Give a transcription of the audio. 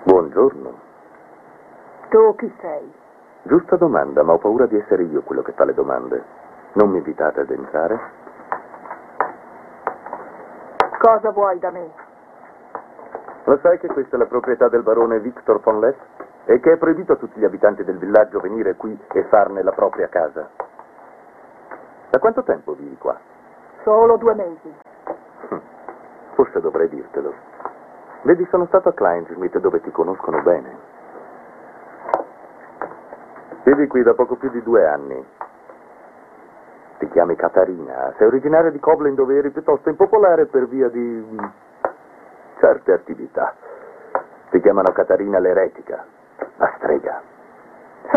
Buongiorno. Tu chi sei? Giusta domanda, ma ho paura di essere io quello che fa le domande. Non mi invitate ad entrare? Cosa vuoi da me? Lo sai che questa è la proprietà del barone Victor von Leff? E che è proibito a tutti gli abitanti del villaggio venire qui e farne la propria casa? Da quanto tempo vivi qua? Solo 2 mesi. Forse dovrei dirtelo. Vedi, sono stato a Kleinsmith, dove ti conoscono bene. Vivi qui da poco più di 2 anni. Ti chiami Catarina. Sei originaria di Koblen, dove eri piuttosto impopolare per via di certe attività. Ti chiamano Catarina l'eretica, la strega.